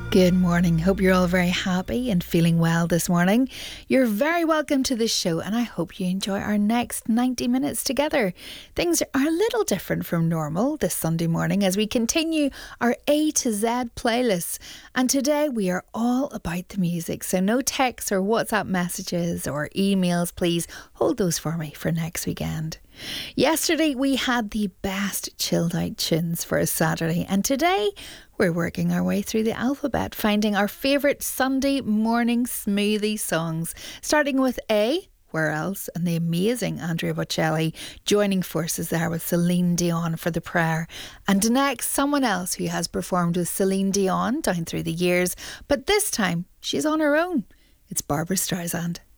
Good morning. Hope you're all very happy and feeling well this morning. You're very welcome to this show, and I hope you enjoy our next 90 minutes together. Things are a little different from normal this Sunday morning as we continue our A to Z playlist. And today we are all about the music, so no texts or WhatsApp messages or emails. Please hold those for me for next weekend. Yesterday we had the best chilled out tunes for a Saturday, and today we're working our way through the alphabet, finding our favourite Sunday morning smoothie songs, starting with A, Where Else, and the amazing Andrea Bocelli joining forces there with Celine Dion for The Prayer. And next, someone else who has performed with Celine Dion down through the years, but this time she's on her own. It's Barbra Streisand.